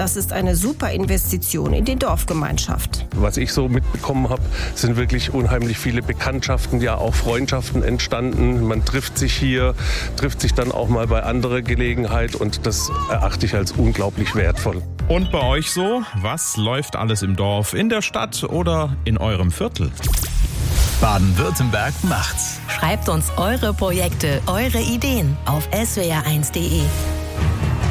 Das ist eine super Investition in die Dorfgemeinschaft. Was ich so mitbekommen habe, sind wirklich unheimlich viele Bekanntschaften, ja auch Freundschaften entstanden. Man trifft sich hier, trifft sich dann auch mal bei anderer Gelegenheit und das erachte ich als unglaublich wertvoll. Und bei euch so? Was läuft alles im Dorf, in der Stadt oder in eurem Viertel? Baden-Württemberg macht's. Schreibt uns eure Projekte, eure Ideen auf swr1.de.